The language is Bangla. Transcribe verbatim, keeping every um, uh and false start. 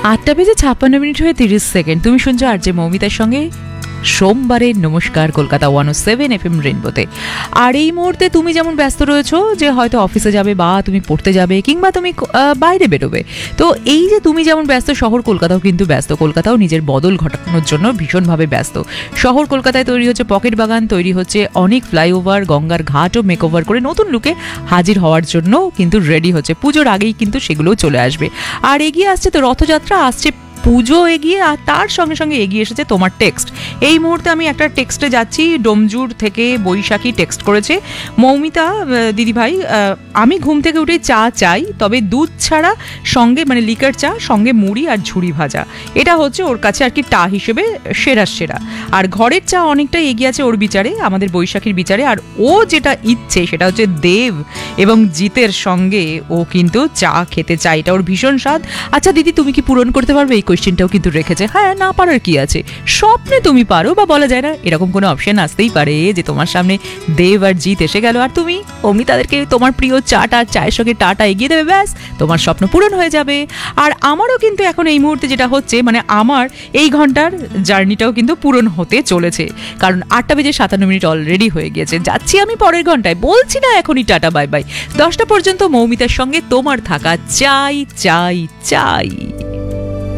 আটটা বেজে ছাপ্পান্ন মিনিট হয়ে তিরিশ সেকেন্ড। তুমি শুনছো আর যে মৌমিতার সঙ্গে সোমবারের নমস্কার কলকাতা ওয়ান ও সেভেন এফ এম রেনবোতে। আর এই মুহূর্তে তুমি যেমন ব্যস্ত রয়েছো যে হয়তো অফিসে যাবে বা তুমি পড়তে যাবে কিংবা তুমি বাইরে বেরোবে, তো এই যে তুমি যেমন ব্যস্ত, শহর কলকাতাও কিন্তু ব্যস্ত। কলকাতাও নিজের বদল ঘটানোর জন্য ভীষণভাবে ব্যস্ত। শহর কলকাতায় তৈরি হচ্ছে পকেট বাগান, তৈরি হচ্ছে অনেক ফ্লাইওভার, গঙ্গার ঘাটও মেকওভার করে নতুন লুকে হাজির হওয়ার জন্য কিন্তু রেডি হচ্ছে। পুজোর আগেই কিন্তু সেগুলোও চলে আসবে। আর এগিয়ে আসছে তো রথযাত্রা, আসছে পুজো এগিয়ে, আর তার সঙ্গে সঙ্গে এগিয়ে এসেছে তোমার টেক্সট। এই মুহূর্তে আমি একটা টেক্সটে যাচ্ছি, ডোমজুর থেকে বৈশাখী টেক্সট করেছে। মৌমিতা দিদিভাই, আমি ঘুম থেকে উঠে চা চাই, তবে দুধ ছাড়া, সঙ্গে মানে লিকার চা, সঙ্গে মুড়ি আর ঝুড়ি ভাজা। এটা হচ্ছে ওর কাছে আর কি টা হিসেবে সেরা সেরা। আর ঘরের চা অনেকটাই এগিয়ে আছে ওর বিচারে, আমাদের বৈশাখীর বিচারে। আর ও যেটা ইচ্ছে সেটা হচ্ছে দেব এবং জিতের সঙ্গে ও কিন্তু চা খেতে চায়, এটা ওর ভীষণ স্বাদ। আচ্ছা দিদি, তুমি কি পূরণ করতে পারবে? এই কোয়েশ্চেনটাও কিন্তু রেখেছে। হ্যাঁ, না পারার কি আছে, স্বপ্নে তুমি পারো, বা বলা যায় না এরকম কোনো অপশন আসতেই পারে যে তোমার সামনে দেব আর জিত এসে গেল আর তুমি অমনি তাদেরকে তোমার প্রিয় চাটা, চায়ের সঙ্গে টাটা এগিয়ে দেবে, ব্যাস তোমার স্বপ্ন পূরণ হয়ে যাবে। আর আমারও কিন্তু এখন এই মুহূর্তে যেটা হচ্ছে, মানে আমার এই ঘন্টার জার্নিটাও কিন্তু পূরণ হতে চলেছে, কারণ আটটা বেজে সাতান্ন মিনিট অলরেডি হয়ে গিয়েছে। যাচ্ছি আমি পরের ঘন্টায়, বলছি না এখনই টাটা বাই বাই। দশটা পর্যন্ত মৌমিতার সঙ্গে তোমার থাকা চাই চাই চাই।